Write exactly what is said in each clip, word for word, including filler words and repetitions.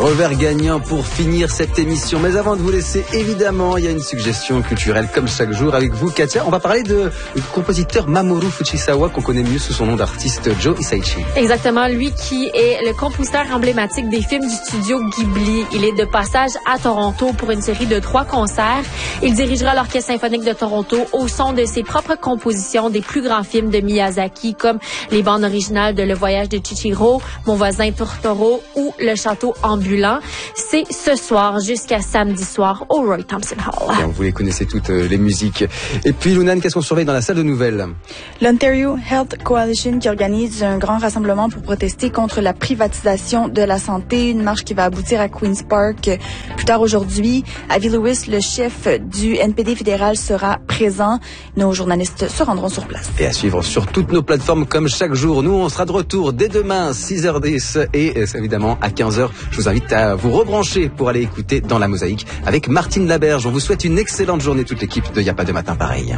Revers gagnant pour finir cette émission. Mais avant de vous laisser, évidemment, il y a une suggestion culturelle comme chaque jour avec vous, Katia. On va parler de, du compositeur Mamoru Fujisawa, qu'on connaît mieux sous son nom d'artiste Joe Hisaichi. Exactement, lui qui est le compositeur emblématique des films du studio Ghibli. Il est de passage à Toronto pour une série de trois concerts. Il dirigera l'Orchestre symphonique de Toronto au son de ses propres compositions des plus grands films de Miyazaki, comme les bandes originales de Le Voyage de Chihiro, Mon voisin Totoro ou Le Château ambulant. C'est ce soir jusqu'à samedi soir au Roy Thompson Hall. Bien, vous les connaissez toutes euh, les musiques. Et puis, Lunan, qu'est-ce qu'on surveille dans la salle de nouvelles? L'Ontario Health Coalition qui organise un grand rassemblement pour protester contre la privatisation de la santé. Une marche qui va aboutir à Queen's Park plus tard aujourd'hui. Avi Lewis, le chef du N P D fédéral, sera présent. Nos journalistes se rendront sur place. Et à suivre sur toutes nos plateformes comme chaque jour. Nous, on sera de retour dès demain, six heures dix et euh, évidemment à quinze heures. Je vous invite à vous rebrancher pour aller écouter Dans la Mosaïque avec Martine Laberge. On vous souhaite une excellente journée, toute l'équipe de Y a pas de matin pareil.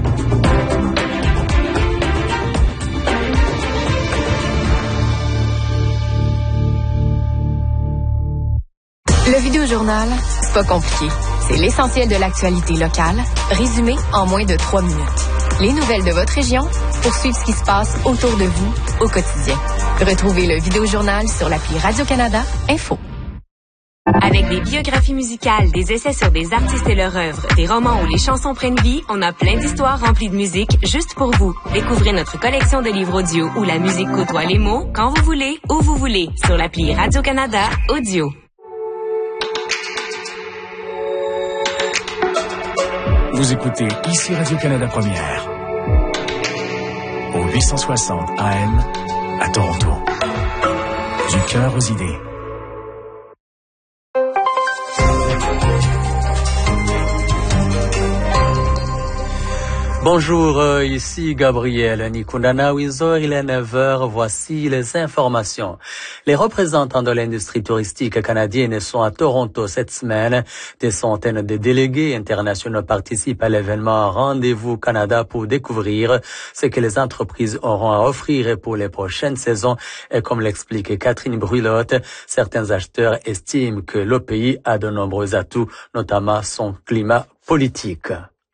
Le Vidéojournal, c'est pas compliqué. C'est l'essentiel de l'actualité locale, résumé en moins de trois minutes. Les nouvelles de votre région pour suivre ce qui se passe autour de vous au quotidien. Retrouvez le Vidéojournal sur l'appli Radio-Canada Info. Avec des biographies musicales, des essais sur des artistes et leur œuvre, des romans où les chansons prennent vie, on a plein d'histoires remplies de musique juste pour vous. Découvrez notre collection de livres audio où la musique côtoie les mots, quand vous voulez, où vous voulez, sur l'appli Radio-Canada Audio. Vous écoutez ici Radio-Canada Première, au huit cent soixante A M à Toronto. Du cœur aux idées. Bonjour, euh, ici Gabriel Nikundana Windsor, il est neuf heures, voici les informations. Les représentants de l'industrie touristique canadienne sont à Toronto cette semaine. Des centaines de délégués internationaux participent à l'événement Rendez-vous Canada pour découvrir ce que les entreprises auront à offrir pour les prochaines saisons. Et comme l'explique Catherine Brulotte, certains acheteurs estiment que le pays a de nombreux atouts, notamment son climat politique.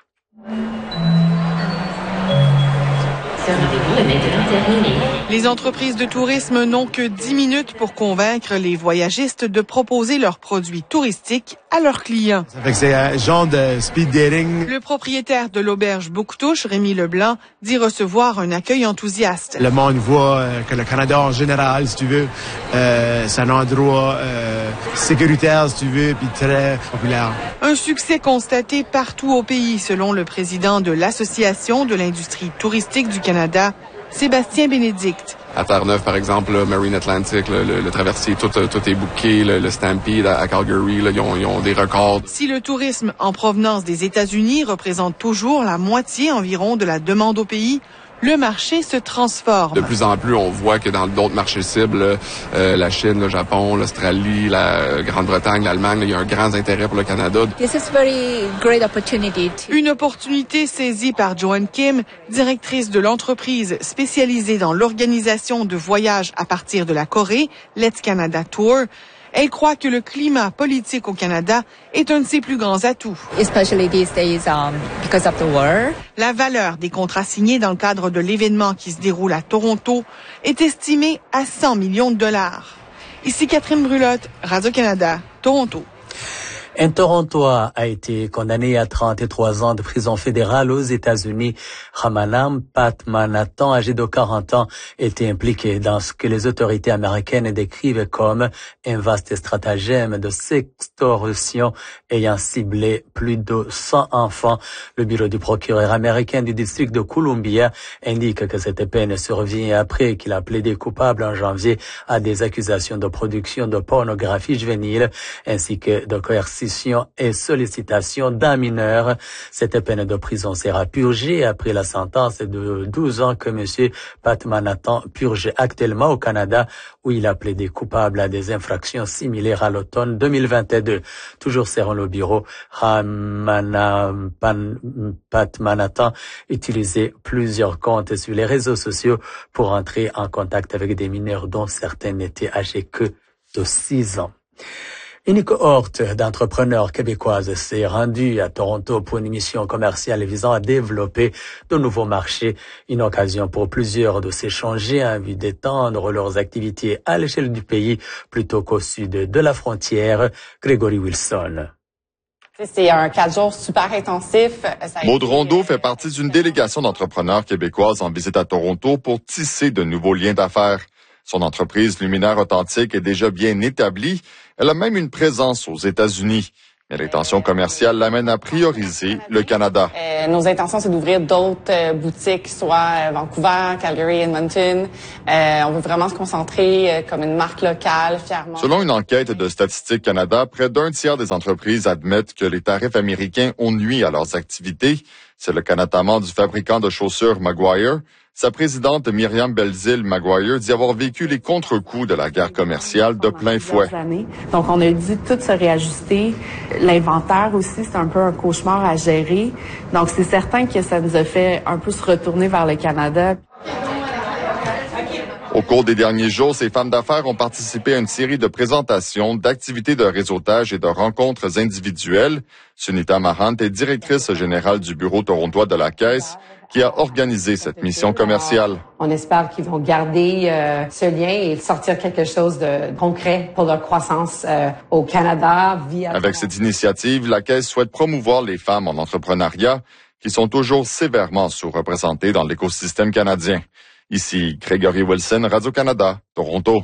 Les entreprises de tourisme n'ont que dix minutes pour convaincre les voyagistes de proposer leurs produits touristiques à leurs clients. Ça fait que c'est un genre de speed dating. Le propriétaire de l'auberge Bouctouche, Rémi Leblanc, dit recevoir un accueil enthousiaste. Le monde voit euh, que le Canada en général, si tu veux, euh, c'est un endroit euh, sécuritaire, si tu veux, puis très populaire. Un succès constaté partout au pays, selon le président de l'Association de l'industrie touristique du Canada, Sébastien Bénédicte. À Terre-Neuve, par exemple, là, Marine Atlantic, le, le, le traversier, tout, tout est booké, le, le Stampede à, à Calgary, là, ils, ont, ils ont des records. Si le tourisme en provenance des États-Unis représente toujours la moitié environ de la demande au pays, le marché se transforme. De plus en plus, on voit que dans d'autres marchés cibles, euh, la Chine, le Japon, l'Australie, la Grande-Bretagne, l'Allemagne, il y a un grand intérêt pour le Canada. This is very great opportunity to... Une opportunité saisie par Joanne Kim, directrice de l'entreprise spécialisée dans l'organisation de voyages à partir de la Corée, Let's Canada Tour. Elle croit que le climat politique au Canada est un de ses plus grands atouts. Especially these days, um, because of the war. La valeur des contrats signés dans le cadre de l'événement qui se déroule à Toronto est estimée à cent millions de dollars. Ici Catherine Brulotte, Radio-Canada, Toronto. Un Torontois a été condamné à trente-trois ans de prison fédérale aux États-Unis. Ramanam Padmanathan, âgé de quarante ans, était impliqué dans ce que les autorités américaines décrivent comme un vaste stratagème de sextorsion ayant ciblé plus de cent enfants. Le bureau du procureur américain du district de Columbia indique que cette peine survient après qu'il a plaidé coupable en janvier à des accusations de production de pornographie juvénile ainsi que de coercition et sollicitation d'un mineur. Cette peine de prison sera purgée après la sentence de douze ans que M. Padmanathan purge actuellement au Canada, où il a plaidé coupable à des infractions similaires à l'automne deux mille vingt-deux. Toujours selon le bureau, Ramanam Padmanathan utilisait plusieurs comptes sur les réseaux sociaux pour entrer en contact avec des mineurs dont certains n'étaient âgés que de six ans. Une cohorte d'entrepreneurs québécoises s'est rendue à Toronto pour une mission commerciale visant à développer de nouveaux marchés. Une occasion pour plusieurs de s'échanger en vue d'étendre leurs activités à l'échelle du pays plutôt qu'au sud de la frontière. Grégory Wilson. C'est un quatre jours super intensif. Maud Rondeau fait partie d'une délégation d'entrepreneurs québécoises en visite à Toronto pour tisser de nouveaux liens d'affaires. Son entreprise Luminaire Authentique est déjà bien établie. Elle a même une présence aux États-Unis. Mais l'intention commerciale l'amène à prioriser le Canada. Euh, nos intentions, c'est d'ouvrir d'autres euh, boutiques, soit Vancouver, Calgary, Edmonton. Euh, on veut vraiment se concentrer euh, comme une marque locale, fièrement. Selon une enquête de Statistique Canada, près d'un tiers des entreprises admettent que les tarifs américains ont nui à leurs activités. C'est le cas notamment du fabricant de chaussures Maguire. Sa présidente Myriam Belzile Maguire dit avoir vécu les contre-coups de la guerre commerciale de plein fouet. Donc, on a dû tout se réajuster. L'inventaire aussi, c'est un peu un cauchemar à gérer. Donc, c'est certain que ça nous a fait un peu se retourner vers le Canada. Au cours des derniers jours, ces femmes d'affaires ont participé à une série de présentations, d'activités de réseautage et de rencontres individuelles. Sunita Mahant est directrice générale du bureau torontois de la Caisse, qui a organisé cette mission commerciale. On espère qu'ils vont garder euh, ce lien et sortir quelque chose de concret pour leur croissance euh, au Canada. Via... Avec cette initiative, la Caisse souhaite promouvoir les femmes en entrepreneuriat qui sont toujours sévèrement sous-représentées dans l'écosystème canadien. Ici, Grégory Wilson, Radio-Canada, Toronto.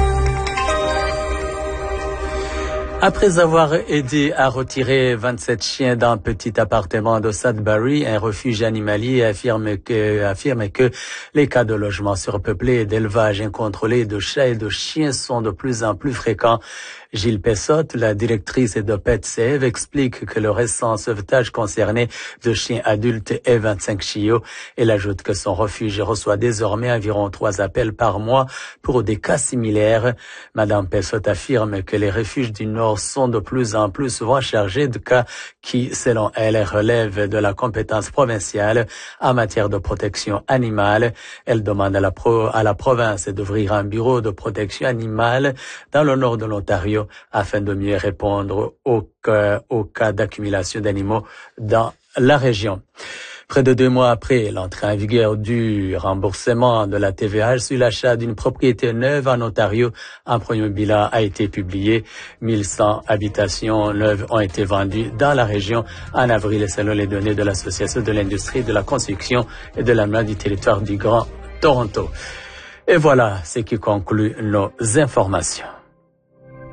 Après avoir aidé à retirer vingt-sept chiens d'un petit appartement de Sudbury, un refuge animalier affirme que, affirme que les cas de logement surpeuplés et d'élevage incontrôlé de chats et de chiens sont de plus en plus fréquents. Gilles Pessotte, la directrice de PetSave, explique que le récent sauvetage concernait de chiens adultes et vingt-cinq chiots. Elle ajoute que son refuge reçoit désormais environ trois appels par mois pour des cas similaires. Madame Pessotte affirme que les refuges du Nord sont de plus en plus souvent chargés de cas qui, selon elle, relèvent de la compétence provinciale en matière de protection animale. Elle demande à la, pro, à la province d'ouvrir un bureau de protection animale dans le nord de l'Ontario afin de mieux répondre aux cas, aux cas d'accumulation d'animaux dans la région. Près de deux mois après l'entrée en vigueur du remboursement de la T V A sur l'achat d'une propriété neuve en Ontario, un premier bilan a été publié. mille cent habitations neuves ont été vendues dans la région en avril, selon les données de l'Association de l'industrie de la construction et de l'aménagement du territoire du Grand Toronto. Et voilà ce qui conclut nos informations.